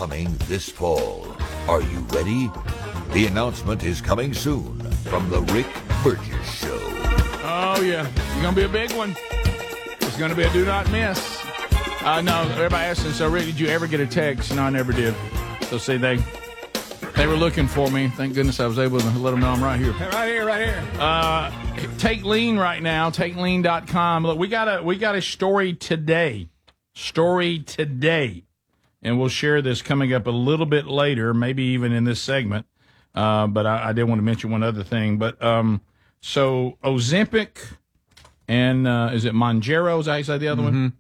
coming this fall. Are you ready? The announcement is coming soon from the Rick Burgess Show. Oh, yeah. It's going to be a big one. It's going to be a do not miss. No, everybody asking, so Rick, did you ever get a text? No, I never did. So see, they were looking for me. Thank goodness I was able to let them know I'm right here. Right here. Take Lean right now, takelean.com. Look, we got a story today. And we'll share this coming up a little bit later, maybe even in this segment. But I did want to mention one other thing. But so Ozempic and is it Mounjaro? Is that how you say the other one?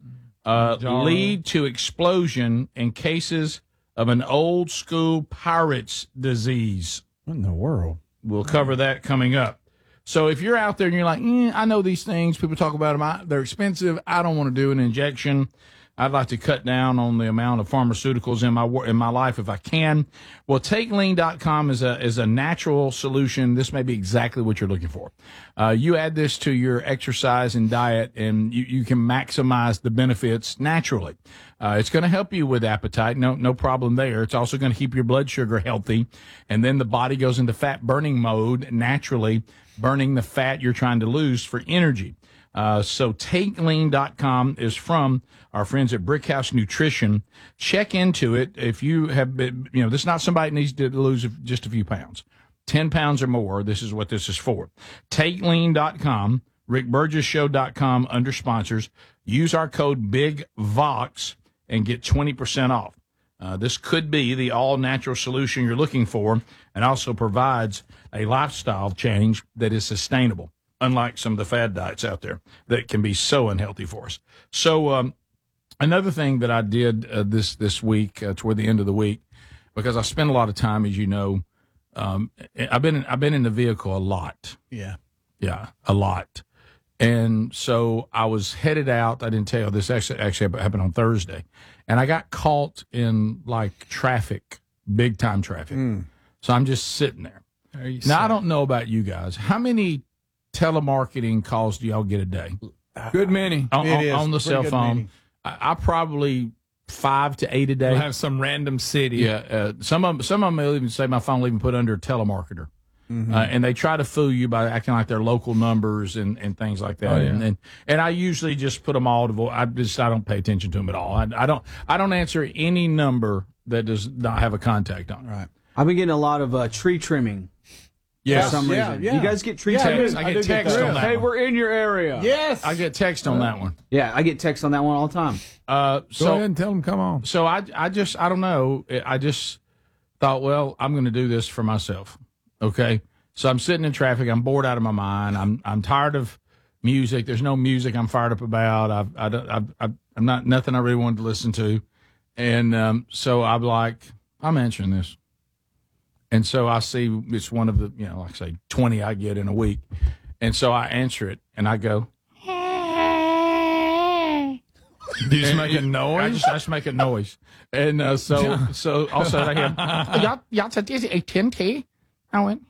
Lead to explosion in cases of an old school pirate's disease. What in the world? We'll cover that coming up. So if you're out there and you're like, I know these things, people talk about them, they're expensive, I don't want to do an injection. I'd like to cut down on the amount of pharmaceuticals in my life if I can. Well, TakeLean.com is a natural solution. This may be exactly what you're looking for. You add this to your exercise and diet, and you can maximize the benefits naturally. It's going to help you with appetite. No problem there. It's also going to keep your blood sugar healthy, and then the body goes into fat burning mode, naturally burning the fat you're trying to lose for energy. So TakeLean.com is from our friends at Brickhouse Nutrition. Check into it. If you have been, this is not somebody that needs to lose just a few pounds. 10 pounds or more, this is what this is for. TakeLean.com, RickBurgessShow.com under sponsors. Use our code BIGVOX and get 20% off. This could be the all-natural solution you're looking for and also provides a lifestyle change that is sustainable, unlike some of the fad diets out there that can be so unhealthy for us. So another thing that I did this week, toward the end of the week, because I spend a lot of time, as you know, I've been in the vehicle a lot. Yeah, a lot. And so I was headed out. I didn't tell you this actually happened on Thursday, and I got caught in like traffic, big time traffic. So I'm just sitting there. Now I don't know about you guys. How many telemarketing calls do y'all get a day? Good many. On the cell phone. I probably 5 to 8 a day. We'll have some random city. Yeah. Some of them will even say my phone will even put under telemarketer. And they try to fool you by acting like they're local numbers and things like that. Oh, yeah. And I usually just put them all to voice. I don't pay attention to them at all. I don't answer any number that does not have a contact on it. Right. I've been getting a lot of tree trimming. Yes. For some reason. Yeah. You guys get tree trimming? I get text on that Hey, one. we're in your area. Yes. I get text on that one. Yeah, I get text on that one all the time. Go ahead and tell them, come on. So I don't know. I just thought, well, I'm going to do this for myself. Okay. So I'm sitting in traffic. I'm bored out of my mind. I'm tired of music. There's no music I'm fired up about. I'm not nothing I really wanted to listen to. And so I'm like, I'm answering this. And so I see it's one of the, like I say, 20 I get in a week. And so I answer it and I go, Do you just make a noise? I just make a noise. And so also I hear, y'all said this is AT&T? I went,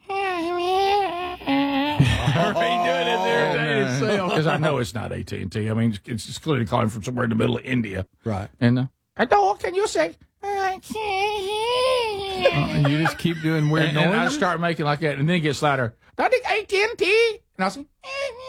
because I know it's not AT&T. I mean, it's clearly calling from somewhere in the middle of India. Right. And hello, can you say, I And you just keep doing weird and I noises? start making like that, and then it gets louder. That is AT&T. And I say,